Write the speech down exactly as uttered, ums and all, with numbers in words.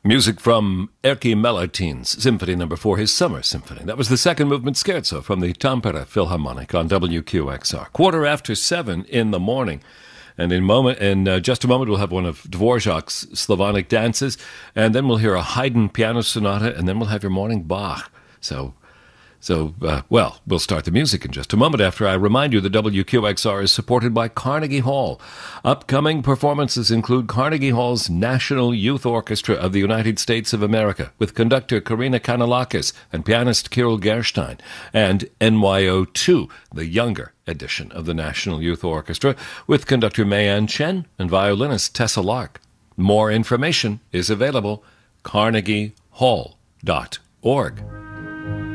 Music from Erkki Mellertin's Symphony Number Four, his Summer Symphony. That was the second movement scherzo from the Tampere Philharmonic on W Q X R. Quarter after seven in the morning. And in moment, in uh, just a moment, we'll have one of Dvorak's Slavonic dances, and then we'll hear a Haydn piano sonata, and then we'll have your morning Bach. So... So, uh, well, we'll start the music in just a moment after I remind you that W Q X R is supported by Carnegie Hall. Upcoming performances include Carnegie Hall's National Youth Orchestra of the United States of America with conductor Karina Kanalakis and pianist Kirill Gerstein, and N Y O two, the younger edition of the National Youth Orchestra, with conductor Mayan Chen and violinist Tessa Lark. More information is available carnegie hall dot org.